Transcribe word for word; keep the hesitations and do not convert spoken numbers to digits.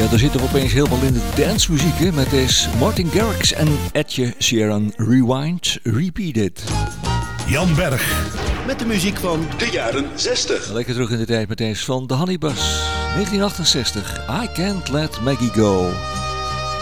Ja, daar zitten we opeens helemaal in de dancemuziek, hè, met deze Martin Garrix en Etje Sheeran. Rewind, repeat it. Jan Berg. Met de muziek van de jaren zestig. Lekker terug in de tijd met deze van de Honeybus. negentien achtenzestig, I Can't Let Maggie Go.